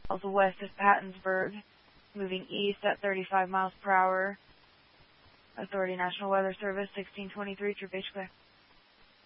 Also west of Pattonsburg, moving east at 35 miles per hour. Authority National Weather Service, 1623, True Beach clear.